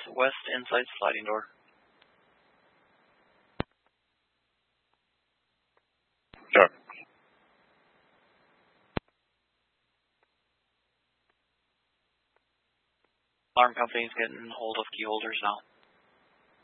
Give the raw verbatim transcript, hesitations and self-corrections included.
west inside sliding door. Sure. Alarm company's getting hold of key holders now.